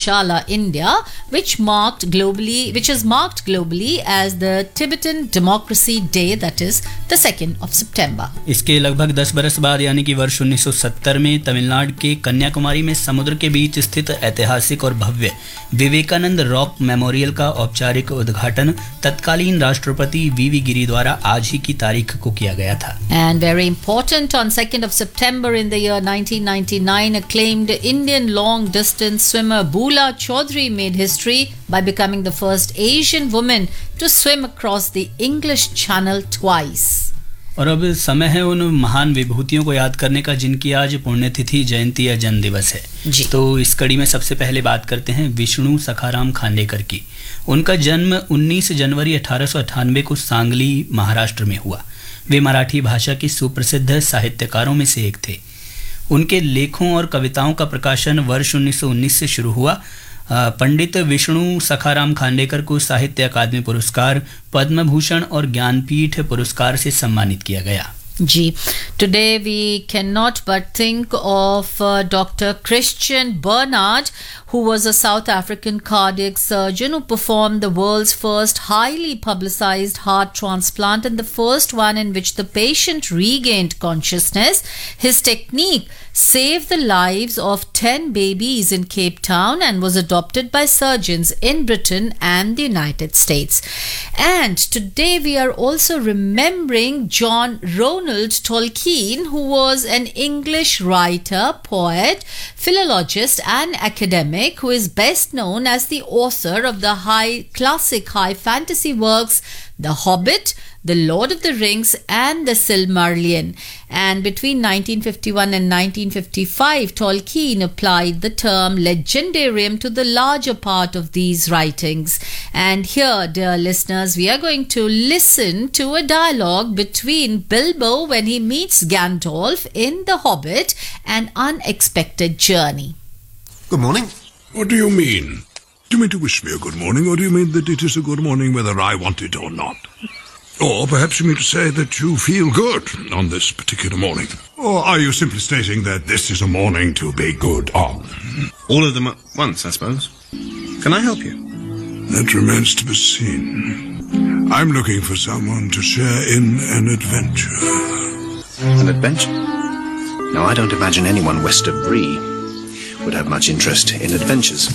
Dharamshala, India, which is marked globally as the Tibetan Democracy Day, that is the 2nd of September. इसके लगभग 10 बरस बाद यानी कि वर्ष 1970 में तमिलनाडु के कन्याकुमारी में समुद्र के बीच स्थित ऐतिहासिक और भव्य विवेकानंद रॉक मेमोरियल का औपचारिक उद्घाटन तत्कालीन राष्ट्रपति वीवी गिरी द्वारा आज ही की तारीख को किया गया था. And very important, on 2nd of September in the year 1999, acclaimed Indian long-distance swimmer Bula Chaudhary made history by becoming the first Asian woman to swim across the English Channel twice. और अब समय है उन महान विभूतियों को याद करने का जिनकी आज पुण्यतिथि, जयंती या जन्म दिवस है जी. तो इस कड़ी में सबसे पहले बात करते हैं विष्णु सखाराम खांडेकर की. उनका जन्म 19 जनवरी 1898 को सांगली, महाराष्ट्र में हुआ. वे मराठी भाषा के सुप्रसिद्ध साहित्यकारों में से एक थे. उनके लेखों और कविताओं का प्रकाशन वर्ष 1919 से शुरू हुआ. पंडित विष्णु सखाराम खांडेकर को साहित्य अकादमी पुरस्कार, पद्म भूषण और ज्ञानपीठ पुरस्कार से सम्मानित किया गया. Gee, today we cannot but think of Dr. Christian Bernard, who was a South African cardiac surgeon who performed the world's first highly publicized heart transplant and the first one in which the patient regained consciousness. His technique saved the lives of 10 babies in Cape Town and was adopted by surgeons in Britain and the United States. And today we are also remembering John Ronald Tolkien, who was an English writer, poet, philologist and academic who is best known as the author of the classic high fantasy works The Hobbit, The Lord of the Rings and The Silmarillion. And between 1951 and 1955, Tolkien applied the term legendarium to the larger part of these writings. And here, dear listeners, we are going to listen to a dialogue between Bilbo when he meets Gandalf in The Hobbit, An Unexpected Journey. Good morning. What do you mean? Do you mean to wish me a good morning, or do you mean that it is a good morning whether I want it or not? Or perhaps you mean to say that you feel good on this particular morning? Or are you simply stating that this is a morning to be good on? All of them at once, I suppose. Can I help you? That remains to be seen. I'm looking for someone to share in an adventure. An adventure? No, I don't imagine anyone west of Bree would have much interest in adventures.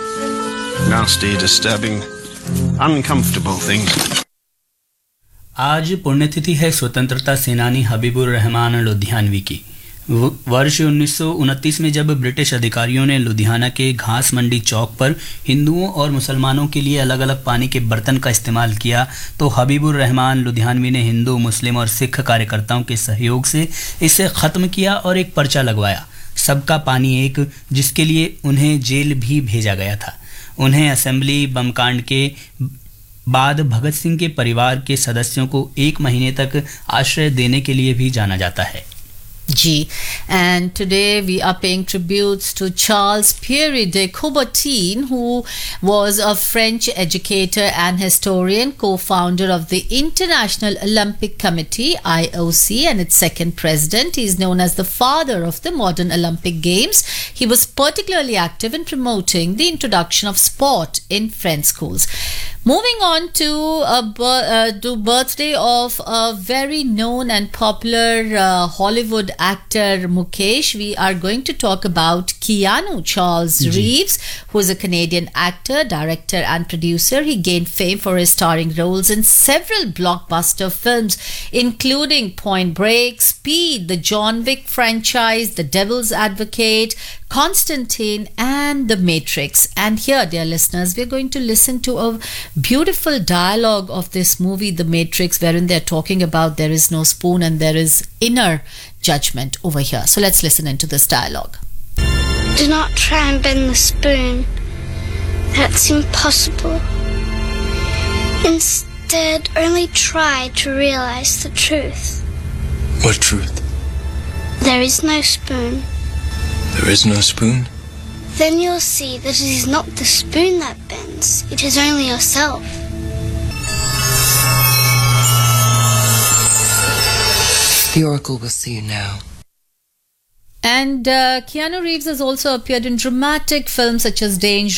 Nasty, disturbing, uncomfortable things. आज पुण्यतिथि है स्वतंत्रता सेनानी हबीबुर रहमान लुधियानवी की. वर्ष 1929 में जब British अधिकारियों ने लुधियाना के घास मंडी चौक पर हिंदुओं और मुसलमानों के लिए अलग अलग पानी के बर्तन का इस्तेमाल किया तो हबीबुर रहमान लुधियानवी ने हिंदू, मुस्लिम और सिख कार्यकर्ताओं के सहयोग से इसे ख़त्म किया और एक पर्चा लगवाया, सबका पानी एक, जिसके लिए उन्हें जेल भी भेजा गया था. उन्हें असेंबली बम कांड के बाद भगत सिंह के परिवार के सदस्यों को 1 महीने तक आश्रय देने के लिए भी जाना जाता है. G. And today we are paying tributes to Charles Pierre de Coubertin, who was a French educator and historian, co-founder of the International Olympic Committee, IOC, and its second president. He is known as the father of the modern Olympic Games. He was particularly active in promoting the introduction of sport in French schools. Moving on to birthday of a very known and popular Hollywood actor Mukesh, we are going to talk about Keanu Charles Reeves, who is a Canadian actor, director and producer. He gained fame for his starring roles in several blockbuster films, including Point Break, Speed, the John Wick franchise, The Devil's Advocate, Constantine and The Matrix. And here, dear listeners, we're going to listen to a beautiful dialogue of this movie, The Matrix, wherein they're talking about there is no spoon and there is inner judgment over here. So let's listen into this dialogue. Do not try and bend the spoon. That's impossible. Instead, only try to realize the truth. What truth? There is no spoon. There is no spoon? Then you'll see that it is not the spoon that bends. It is only yourself. The Oracle will see you now. And Keanu Reeves has also appeared in dramatic films such as Danger